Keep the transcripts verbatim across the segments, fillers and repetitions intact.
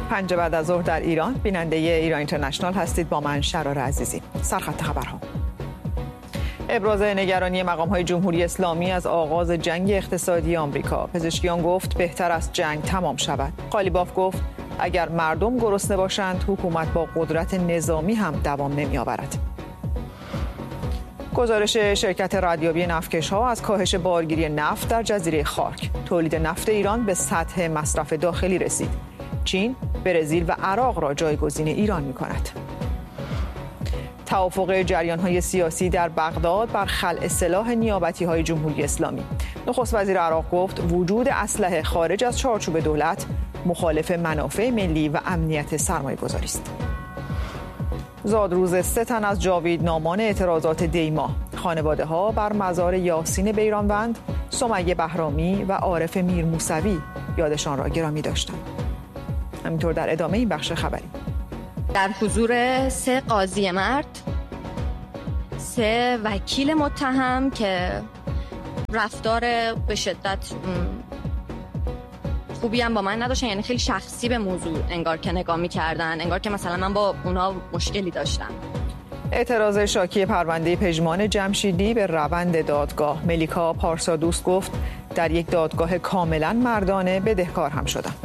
پنج بعد از ظهر در ایران بیننده ایران اینترنشنال هستید. با من شرار عزیزی. سرخط خبرها: ابراز نگرانی مقام‌های جمهوری اسلامی از آغاز جنگ اقتصادی آمریکا. پزشکیان گفت بهتر است جنگ تمام شود. قالیباف گفت اگر مردم گرسنه باشند حکومت با قدرت نظامی هم دوام نمی‌آورد. گزارش شرکت ردیابی نفتکش‌ها از کاهش بارگیری نفت در جزیره خاک. تولید نفت ایران به سطح مصرف داخلی رسید. چین، برزیل و عراق را جایگزین ایران می‌کند. توافق جریان‌های سیاسی در بغداد بر خلع سلاح نیابتی‌های جمهوری اسلامی. نخست وزیر عراق گفت وجود اسلحه خارج از چارچوب دولت مخالف منافع ملی و امنیت سرمایه‌گذاری است. زادروز سه تن از جاویدنامان اعتراضات دیما. خانواده‌ها بر مزار یاسین بیرانوند، سمیه بهرامی و عارف میر موسوی یادشان را گرامی داشتند. همینطور در ادامه این بخش خبری در حضور سه قاضی مرد، سه وکیل متهم که رفتار به شدت خوبی هم با من نداشتن، یعنی خیلی شخصی به موضوع انگار که نگاه می‌کردن، انگار که مثلا من با اونها مشکلی داشتم. اعتراض شاکی پرونده پژمان جمشیدی به روند دادگاه. ملیکا پارسا دوست گفت در یک دادگاه کاملا مردانه بدهکار هم شدم.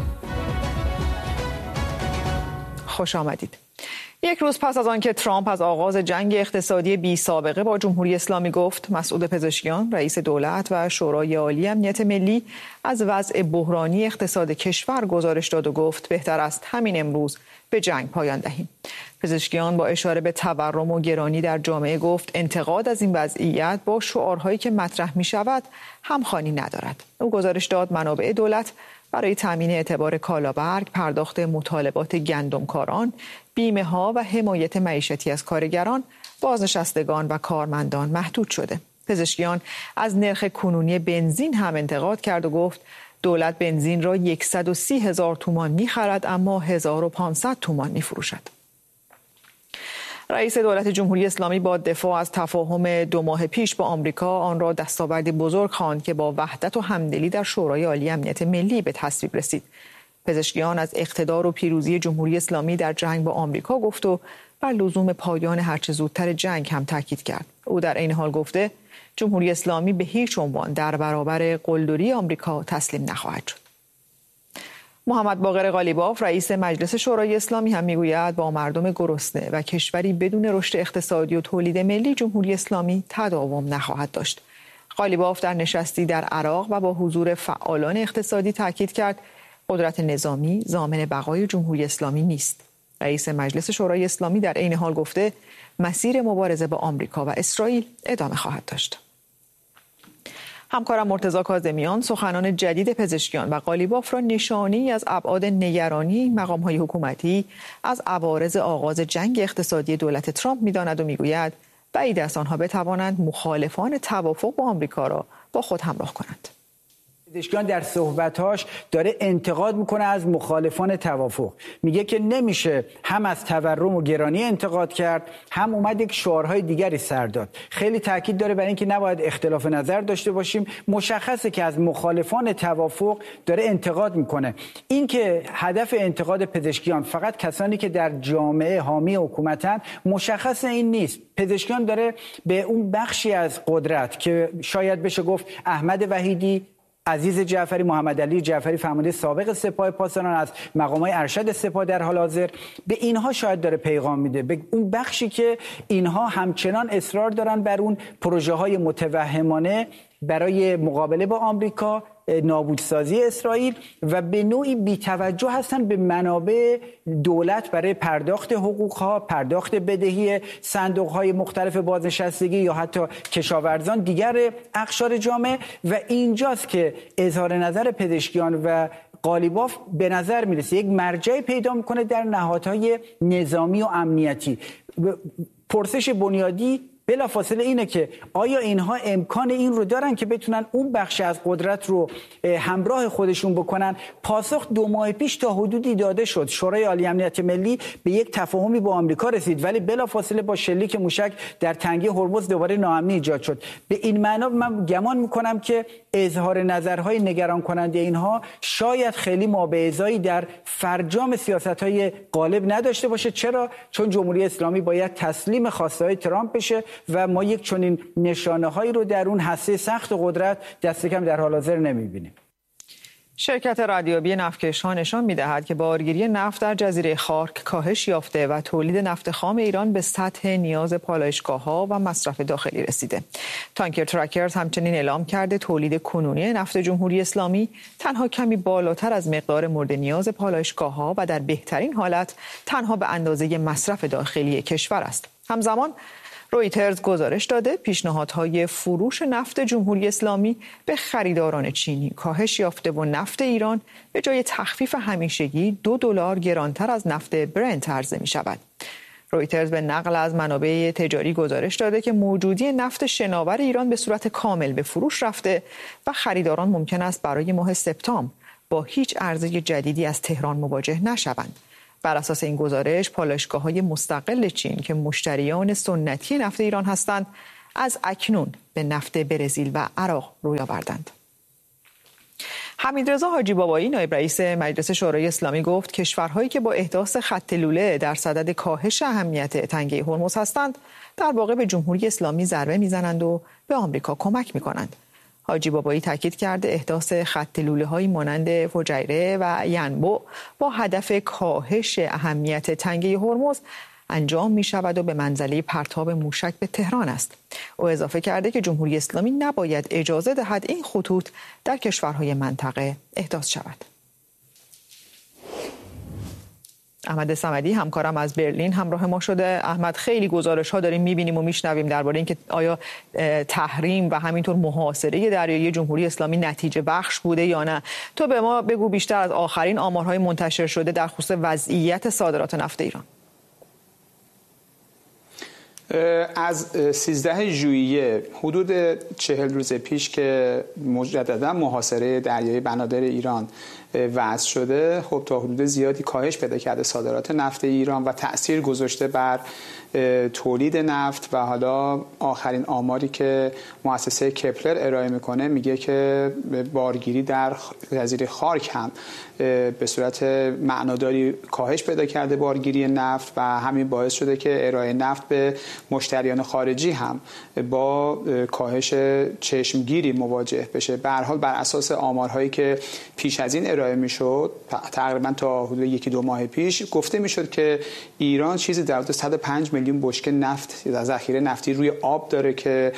خوش آمدید. یک روز پس از آنکه ترامپ از آغاز جنگ اقتصادی بی سابقه با جمهوری اسلامی گفت، مسعود پزشکیان رئیس دولت و شورای عالی امنیت ملی از وضع بحرانی اقتصاد کشور گزارش داد و گفت بهتر است همین امروز به جنگ پایان دهیم. پزشکیان با اشاره به تورم و گرانی در جامعه گفت انتقاد از این وضعیت با شعارهایی که مطرح می شود همخوانی ندارد. او گزارش داد منابع دولت برای تامین اعتبار کالابرگ، پرداخت مطالبات گندمکاران، بیمه ها و حمایت معیشتی از کارگران، بازنشستگان و کارمندان محدود شده. پزشکیان از نرخ کنونی بنزین هم انتقاد کرد و گفت دولت بنزین را صد و سی هزار تومان می‌خرد اما هزار و پانصد تومان می‌فروشد. رئیس دولت جمهوری اسلامی با دفاع از تفاهم دو ماه پیش با آمریکا آن را دستاوردی بزرگ خواند که با وحدت و همدلی در شورای عالی امنیت ملی به تصویب رسید. پزشکیان از اقتدار و پیروزی جمهوری اسلامی در جنگ با آمریکا گفت و بر لزوم پایان هرچه زودتر جنگ هم تاکید کرد. او در این حال گفته جمهوری اسلامی به هیچ عنوان در برابر قلدری آمریکا تسلیم نخواهد شد. محمد باقر قالیباف رئیس مجلس شورای اسلامی هم میگوید با مردم گرسنه و کشوری بدون رشد اقتصادی و تولید ملی جمهوری اسلامی تداوم نخواهد داشت. قالیباف در نشستی در عراق و با حضور فعالان اقتصادی تاکید کرد قدرت نظامی ضامن بقای جمهوری اسلامی نیست. رئیس مجلس شورای اسلامی در عین حال گفته مسیر مبارزه با آمریکا و اسرائیل ادامه خواهد داشت. همکارم مرتضی کاظمیان سخنان جدید پزشکیان و قالیباف را نشانی از ابعاد نگرانی مقام‌های حکومتی از عوارض آغاز جنگ اقتصادی دولت ترامپ می‌داند و می‌گوید بعید است آنها بتوانند مخالفان توافق با آمریکا را با خود همراه کنند. پزشکیان در صحبتاش داره انتقاد میکنه از مخالفان توافق. میگه که نمیشه هم از تورم و گرانی انتقاد کرد، هم اومد یک شعارهای دیگری سر داد. خیلی تاکید داره بر اینکه نباید اختلاف نظر داشته باشیم. مشخصه که از مخالفان توافق داره انتقاد میکنه. این که هدف انتقاد پزشکیان فقط کسانی که در جامعه حامی حکومتن، مشخصه این نیست. پزشکیان داره به اون بخشی از قدرت که شاید بشه گفت احمد وحیدی، عزیز جعفری، محمد علی جعفری فرمانده سابق سپاه پاسداران، از مقامات ارشد سپاه در حال حاضر، به اینها شاید داره پیغام میده، به اون بخشی که اینها همچنان اصرار دارن بر اون پروژه های متوهمانه برای مقابله با آمریکا، نابودسازی اسرائیل، و به نوعی بی‌توجه هستن به منابع دولت برای پرداخت حقوقها، پرداخت بدهی صندوق‌های مختلف بازنشستگی یا حتی کشاورزان، دیگر اقشار جامعه. و اینجاست که اظهار نظر پزشکیان و قالیباف به نظر میرسه یک مرجعی پیدا میکنه در نهادهای نظامی و امنیتی. پرسش بنیادی بلافاصله اینه که آیا اینها امکان این رو دارن که بتونن اون بخش از قدرت رو همراه خودشون بکنن؟ پاسخ دو ماه پیش تا حدودی داده شد. شورای عالی امنیت ملی به یک تفاهمی با آمریکا رسید، ولی بلافاصله با شلیک موشک در تنگه هرمز دوباره ناامنی ایجاد شد. به این معنا من گمان میکنم که اظهار نظرهای نگران کننده اینها شاید خیلی مابعضایی در فرجام سیاست‌های غالب نداشته باشه. چرا؟ چون جمهوری اسلامی باید تسلیم خواسته‌های ترامپ بشه و ما یک چنین نشانه‌هایی رو در اون حصه سخت قدرت دست کم در حال حاضر نمی‌بینیم. شرکت ردیابی نفتکش‌ها نشان می‌دهد که بارگیری نفت در جزیره خارک کاهش یافته و تولید نفت خام ایران به سطح نیاز پالایشگاه‌ها و مصرف داخلی رسیده. تانکر ترکرز همچنین اعلام کرده تولید کنونی نفت جمهوری اسلامی تنها کمی بالاتر از مقدار مورد نیاز پالایشگاه‌ها و در بهترین حالت تنها به اندازه مصرف داخلی کشور است. همزمان رویترز گزارش داده پیشنهادهای فروش نفت جمهوری اسلامی به خریداران چینی کاهش یافته و نفت ایران به جای تخفیف همیشگی دو دلار گرانتر از نفت برنت عرضه می شود. رویترز به نقل از منابع تجاری گزارش داده که موجودی نفت شناور ایران به صورت کامل به فروش رفته و خریداران ممکن است برای ماه سپتامبر با هیچ عرضه جدیدی از تهران مواجه نشوند. بر اساس این گزارش پالایشگاه‌های مستقل چین که مشتریان سنتی نفت ایران هستند از اکنون به نفت برزیل و عراق روی آوردند. حمیدرضا حاجی بابایی نایب رئیس مجلس شورای اسلامی گفت کشورهایی که با احداث خط لوله در صدد کاهش اهمیت تنگه هرمز هستند در واقع به جمهوری اسلامی ضربه میزنند و به آمریکا کمک میکنند. حاجی بابایی تاکید کرده احداث خط لوله‌هایی مانند فجیره و ینبع با هدف کاهش اهمیت تنگه هرمز انجام می شود و به منزله پرتاب موشک به تهران است. او اضافه کرده که جمهوری اسلامی نباید اجازه دهد این خطوط در کشورهای منطقه احداث شود. احمد صمدی همکارم از برلین همراه ما شده. احمد، خیلی گزارش ها داریم میبینیم و میشنویم درباره اینکه آیا تحریم و همینطور محاصره دریایی جمهوری اسلامی نتیجه بخش بوده یا نه. تو به ما بگو بیشتر از آخرین آمارهای منتشر شده در خصوص وضعیت صادرات نفت ایران. از سیزده ژوئیه حدود چهل روز پیش که مجددا محاصره دریایی بنادر ایران وضع شده، خب تا حدود زیادی کاهش پیدا کرده صادرات نفت ایران و تأثیر گذاشته بر تولید نفت. و حالا آخرین آماری که مؤسسه کپلر ارائه میکنه میگه که بارگیری در جزیره خارک هم به صورت معناداری کاهش پیدا کرده بارگیری نفت و همین باعث شده که ارائه نفت به مشتریان خارجی هم با کاهش چشمگیری مواجه بشه. به هر حال بر اساس آمارهایی که پیش از این ارائه میشد تقریبا تا حدود یکی دو ماه پیش گفته میشد که ایران چیزی در حدود صد و پنج میلیون بشکه نفت یا ذخیره نفتی روی آب داره که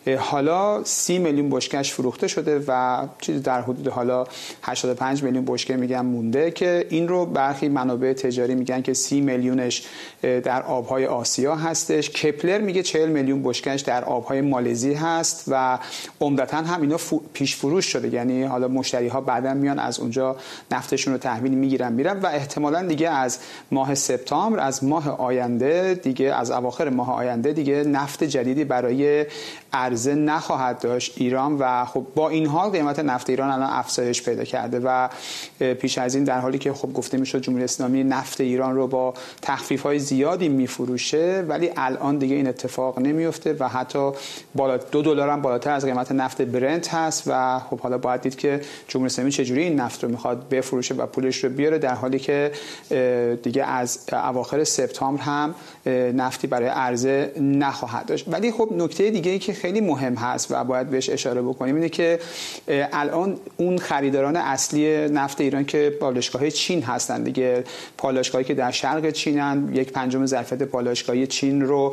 حالا سی میلیون بشکهش فروخته شده و چیزی در حدود حالا هشتاد و پنج میلیون بشکه میگن مونده، که این رو برخی منابع تجاری میگن که سی میلیونش در آبهای آسیا هستش. کپلر میگه چهل میلیون بشکهش در آبهای مالزی هست و عمدتاً هم اینا پیش فروش شده، یعنی حالا مشتری ها بعداً میان از اونجا نفتشون رو تحویل میگیرن میرن و احتمالاً دیگه از ماه سپتامبر، از ماه آینده دیگه، از اواخر ماه آینده دیگه نفت جدیدی برای عرضه نخواهد داشت ایران. و خب با این حال قیمت نفت ایران الان افزایش پیدا کرده و پیش از این در حالی که خب گفته میشد جمهوری اسلامی نفت ایران رو با تخفیف‌های زیادی میفروشه، ولی الان دیگه این اتفاق نمیفته و حتی بالا دو دلار هم بالاتر از قیمت نفت برنت هست و خب حالا باید دید که جمهوری اسلامی چجوری این نفت رو میخواد بفروشه و پولش رو بیاره، در حالی که دیگه از اواخر سپتامبر هم نفتی برای عرضه نخواهد داشت. ولی خب نکته دیگه ای که خیلی مهم هست و باید بهش اشاره بکنیم اینه که الان اون خریداران اصلی نفت ایران که پالایشگاه‌های چین هستن دیگه، پالایشگاهایی که در شرق چینن، یک پنجم ظرفیت پالایشگاهی چین رو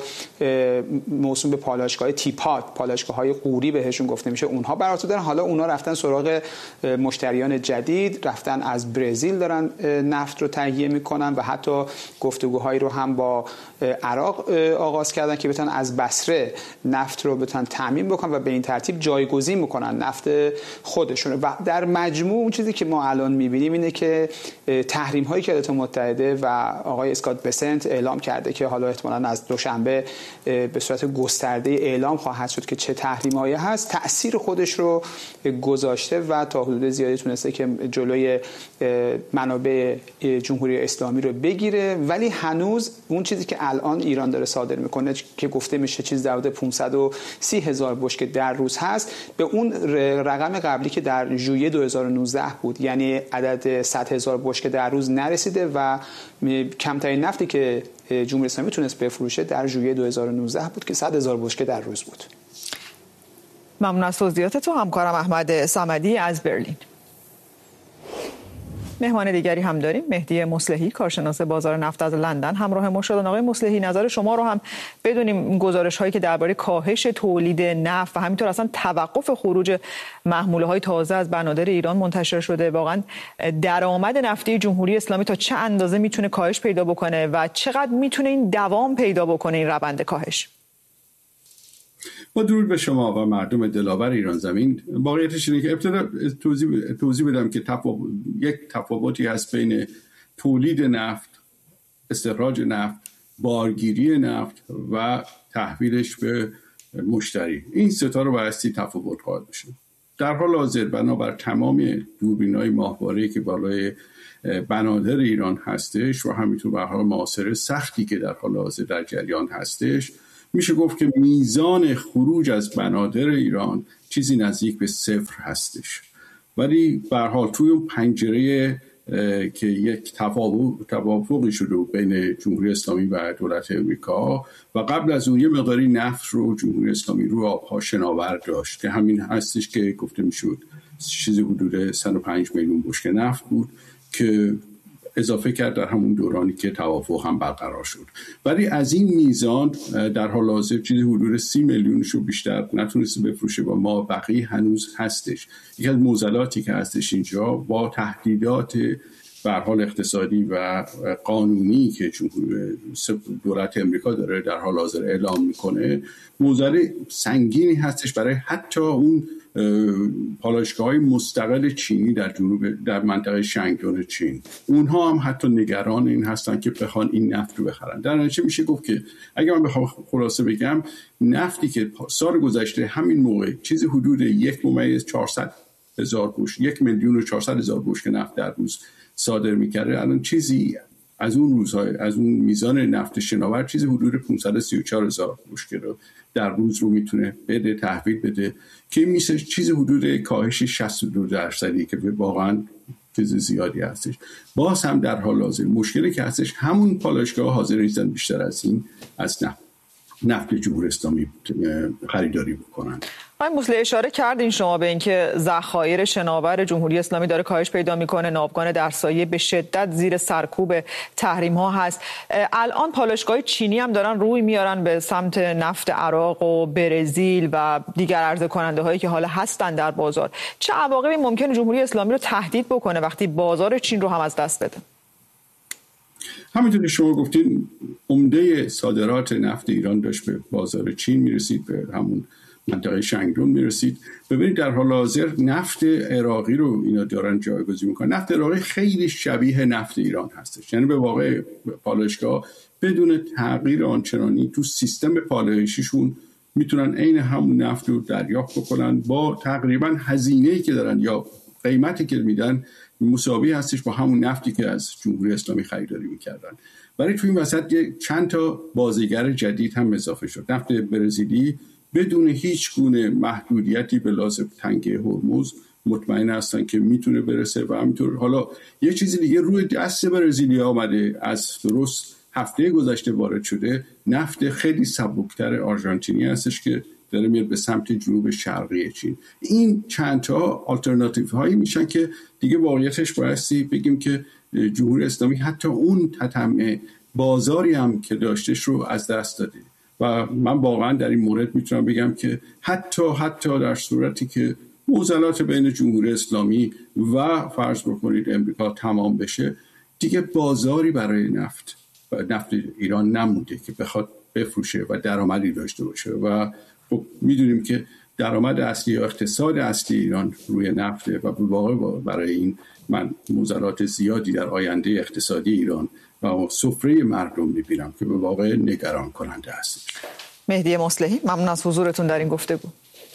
موسوم به پالایشگاه تیپات، پالایشگاه‌های قوری بهشون گفته میشه، اونها برآورده دارن. حالا اونها رفتن سراغ مشتریان جدید، رفتن از برزیل دارن نفت رو تهیه میکنن و حتی گفتگوهایی رو هم با عراق آغاز کردن که بتونن از بصره نفت رو بتونن تامین بکنن و به این ترتیب جایگزین میکنن نفت خودشون. و در مجموع اون چیزی که ما الان میبینیم اینه که تحریم هایی که ایالات متحده و آقای اسکات بسنت اعلام کرده که حالا احتمالاً از دوشنبه به صورت گسترده اعلام خواهد شد که چه تحریم‌هایی هست، تأثیر خودش رو گذاشته و تا حدود زیادی تونسته که جلوی منابع جمهوری اسلامی رو بگیره. ولی هنوز اون چیزی که الان ایران داره صادر میکنه که گفته میشه چیز در حدود پانصد و سی هزار بشکه در روز هست، به اون رقم قبلی که در ژوئیه دو هزار و نوزده بود، یعنی عدد صد هزار بشکه در روز نرسیده و کمترین نفتی که جمهوری اسلامی تونست بفروشه در ژوئیه دو هزار و نوزده بود که صد هزار بشکه در روز بود. ممنون از توضیحات تو همکارم احمد صمدی از برلین. مهمان دیگری هم داریم، مهدی مصلحی، کارشناس بازار نفت از لندن همراه ما شدن. آقای مصلحی، نظر شما رو هم بدونیم. گزارش هایی که درباره کاهش تولید نفت و همینطور اصلا توقف خروج محموله های تازه از بنادر ایران منتشر شده، واقعا درآمد نفتی جمهوری اسلامی تا چه اندازه میتونه کاهش پیدا بکنه و چقدر میتونه این دوام پیدا بکنه این روند کاهش؟ با درود به شما و مردم دلاور ایران زمین. واقعیتش اینه که ابتدا توضیح توضیح بدم که تفاوت یک تفاوتی هست بین تولید نفت، استخراج نفت، بارگیری نفت و تحویلش به مشتری. این سه تا رو بایستی تفاوت قائل بشه. در حال حاضر بنابر تمام دوربین‌های ماهواره‌ای که بالای بنادر ایران هستش و همینطور به حال محاصره سختی که در حال حاضر در جریان هستش، میشه گفت که میزان خروج از بنادر ایران چیزی نزدیک به صفر هستش. ولی به هر حال توی اون پنجره که یک توافقی شده بین جمهوری اسلامی و دولت امریکا و قبل از اون یه مقداری نفت رو جمهوری اسلامی رو آبها شناور داشت که همین هستش که گفته میشد چیزی حدود صد و پنج میلیون بشکه نفت بود که اضافه کرد در همون دورانی که توافق هم برقرار شد. ولی از این میزان در حال حاضر چیزی حدود سی میلیونش رو بیشتر نتونسته بفروشه و ما بقیه هنوز هستش. یکی از معضلاتی که هستش اینجا با تهدیدات به هر حال اقتصادی و قانونی که جمهوری دولت امریکا داره در حال حاضر اعلام میکنه، معضل سنگینی هستش برای حتی اون پالایشگاه‌های مستقل چینی در جنوب در منطقه شانگدون چین. اونها هم حتی نگران این هستن که بخوان این نفت رو بخرن. در نتیجه میشه گفت که اگه من بخوام خلاصه بگم، نفتی که سال گذشته همین موقع چیزی حدود یک ممیز چهارصد هزار بشکه، یک میلیون و چهارصد هزار بشکه نفت در روز صادر میکرده، الان چیزی از اون روزهای از اون میزان نفت شناور چیزی حدود پانصد و سی و چهار هزار بشکه رو در روز رو میتونه بده، تحویل بده، که میشه چیزی حدود کاهش شصت و دو درصدی که واقعا چیز زیادی هستش. باز هم در حال حاضر مشکلی که هستش همون پالایشگاه حاضر نیستن بیشتر از این از نفت نفت جمهوری اسلامی خریداری بکنن. آقای مصلحی، اشاره کردین شما به اینکه ذخایر شناور جمهوری اسلامی داره کاهش پیدا میکنه، ناوگان در سایه به شدت زیر سرکوب تحریم ها هست. الان پالایشگاه چینی هم دارن روی میارن به سمت نفت عراق و برزیل و دیگر عرضه کننده هایی که حالا هستن در بازار. چه عواقبی ممکنه جمهوری اسلامی رو تهدید بکنه وقتی بازار چین رو هم از دست بده؟ همونطور که شما گفتین، عمده صادرات نفت ایران داشت به بازار چین میرسید، به همون منطقه شانگدون میرسید. ببینید در حال حاضر نفت عراقی رو اینا دارن جایگزین میکنن. نفت عراقی خیلی شبیه نفت ایران هستش، یعنی به واقع پالایشگاه بدون تغییر آنچنانی تو سیستم پالایشیشون میتونن عین همون نفت رو دریافت بکنن با تقریبا هزینه‌ای که دارن یا قیمتی که میدن مساوی هستش با همون نفتی که از جمهوری اسلامی خریداری میکردن. ولی تو این وسط چند تا بازیگر جدید هم اضافه شد. نفت برزیلی بدون هیچ گونه محدودیتی به لحاظ تنگه هرمز مطمئن هستن که میتونه برسه و همینطور. حالا یه چیزی دیگه روی دست برزیلی آمده، از درست هفته گذشته وارد شده، نفت خیلی سبکتر آرژانتینی هستش که داره میاد به سمت جنوب شرقی چین. این چند تا آلترناتیو هایی میشن که دیگه واقعیتش بایستی بگیم که جمهوری اسلامی حتی اون تطمع بازاری هم که داشتش رو از دست داده و من واقعا در این مورد میتونم بگم که حتی حتی در صورتی که معضلات بین جمهوری اسلامی و فرض بکنید امریکا تمام بشه، دیگه بازاری برای نفت و نفت ایران نمونده که بخواد بفروشه و درآمدی داشته باشه و خب میدونیم که درآمد اصلی یا اقتصاد اصلی ایران روی نفته و واقعا برای این من موزلات زیادی در آینده اقتصادی ایران و سفره مردم میبینم که به واقع نگران کننده است. مهدی مصلحی، ممنون از حضورتون در این گفتگو.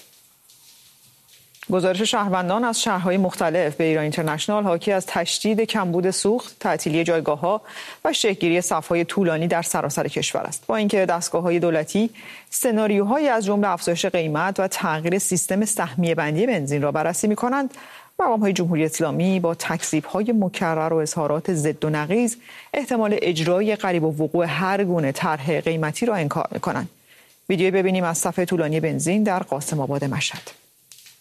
گزارش شهروندان از شهرهای مختلف به ایران اینترنشنال حاکی از تشدید کمبود سوخت، تعطیلی جایگاه‌ها و شکل‌گیری صف‌های طولانی در سراسر کشور است. با اینکه دستگاه‌های دولتی سناریوهایی از جمله افزایش قیمت و تغییر سیستم سهمیه بندی بنزین را بررسی می‌کنند، مقام‌های جمهوری اسلامی با تکذیب‌های مکرر و اظهارات ضد و نقیض احتمال اجرای قریب الوقوع هر گونه طرح قیمتی را انکار می‌کنند. ویدیویی ببینیم از صف طولانی بنزین در قاسم آباد مشهد.